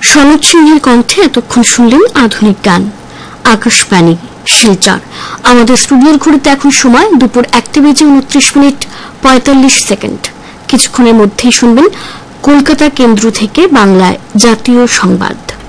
সনদ সিংহের কণ্ঠে এতক্ষণ শুনলেন আধুনিক গান। আকাশবাণী শিলচর। আমাদের স্টুডিওর ঘড়িতে এখন সময় দুপুর 1:29:45। কিছুক্ষণের মধ্যেই শুনবেন কলকাতা কেন্দ্র থেকে বাংলায় জাতীয় সংবাদ।